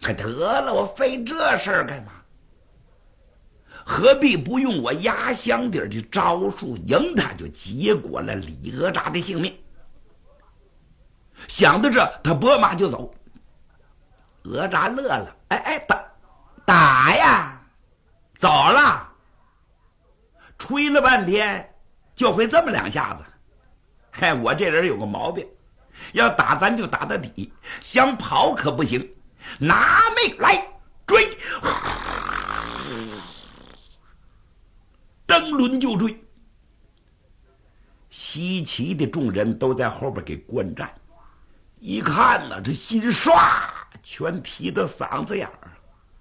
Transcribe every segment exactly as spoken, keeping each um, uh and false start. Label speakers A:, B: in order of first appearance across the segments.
A: 还得了，我费这事儿干嘛？何必不用我压箱底儿的招数赢他，就结果了李讹札的性命。想到这，他拨马就走。讹札乐了，哎哎，打打呀，走了。吹了半天，就会这么两下子。嘿，我这人有个毛病，要打咱就打到底，想跑可不行。拿命来追，登轮就追。西岐的众人都在后边给观战，一看呢，这心唰全提到嗓子眼儿。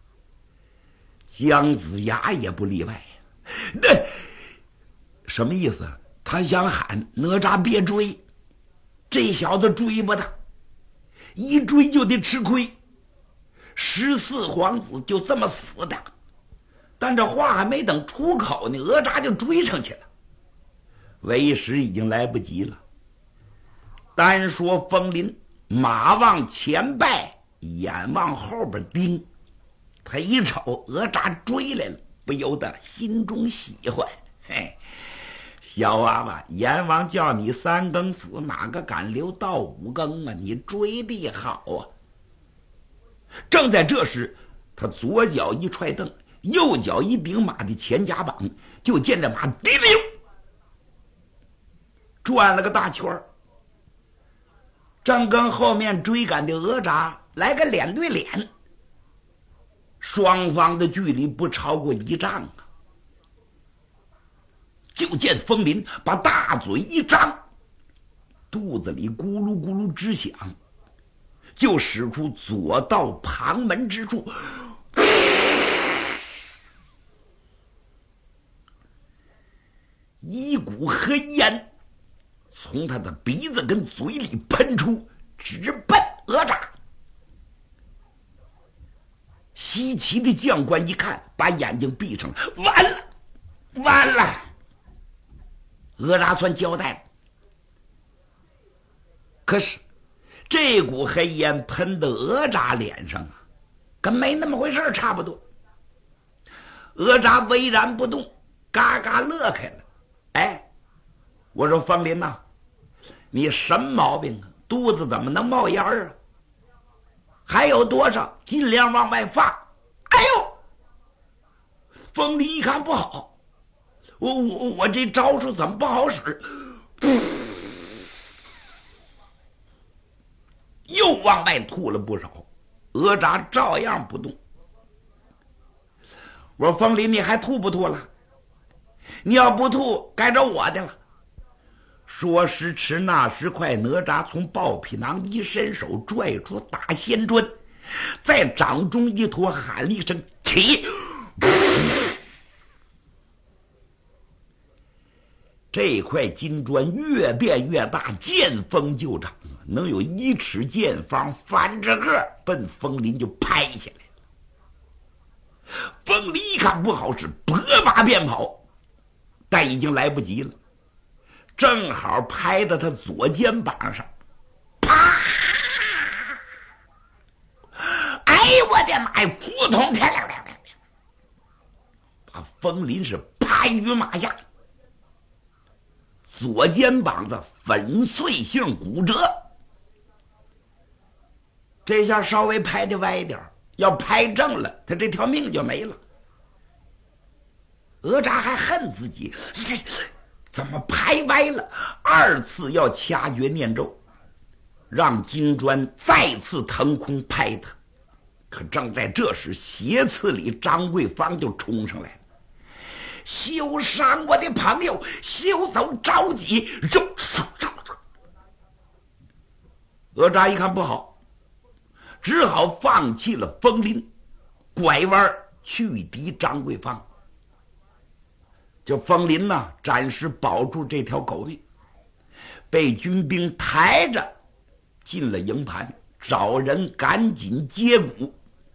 A: 姜子牙也不例外。那什么意思？他想喊哪吒别追，这小子追不得，一追就得吃亏。十四皇子就这么死的。但这话还没等出口呢，讹札就追上去了。为时已经来不及了。单说风林马往前拜，眼往后边盯，他一瞅讹札追来了，不由得心中喜欢。嘿，小娃娃，阎王叫你三更死，哪个敢留到五更啊？你追的好啊！正在这时，他左脚一踹蹬，右脚一顶马的前夹膀，就见这马滴溜转了个大圈儿，正跟后面追赶的讹札来个脸对脸，双方的距离不超过一丈啊。就见风林把大嘴一张，肚子里咕噜咕噜直响，就使出左道旁门之术，一股黑烟从他的鼻子跟嘴里喷出，直奔讹札。西岐的将官一看，把眼睛闭上了，完了完了，讹札算交代了。可是这股黑烟喷到讹札脸上啊，跟没那么回事差不多。讹札巍然不动，嘎嘎乐开了。哎，我说风林呐，你什么毛病啊？肚子怎么能冒烟啊？还有多少，尽量往外放。哎呦，风林一看不好，我我我这招数怎么不好使？又往外吐了不少。讹札照样不动。我说风林，你还吐不吐了？你要不吐，该着我的了。说时迟，那时快，哪吒从抱皮囊一伸手，拽出大仙砖，在掌中一托，喊了一声起。这块金砖越变越大，见风就长，能有一尺见方，翻着个奔风林就拍下来了。风林一看不好使，拨马便跑，但已经来不及了，正好拍到他左肩膀上，啪！哎呦我的妈呀！扑通啪亮亮亮，把风林是拍于马下，左肩膀子粉碎性骨折。这下稍微拍的歪一点，要拍正了，他这条命就没了。讹札还恨自己，这怎么拍歪了？二次要掐诀念咒，让金砖再次腾空拍他。可正在这时，斜刺里张桂芳就冲上来了。休伤我的朋友，休走着急！肉手手手！讹札一看不好，只好放弃了风林，拐弯去敌张桂芳。这风林呢，暂时保住这条狗命，被军兵抬着进了营盘，找人赶紧接骨。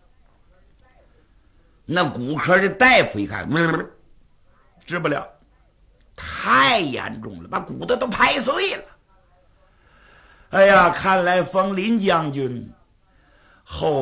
A: 那骨科的大夫一看，嗯，治不了，太严重了，把骨头都拍碎了。哎呀，看来风林将军后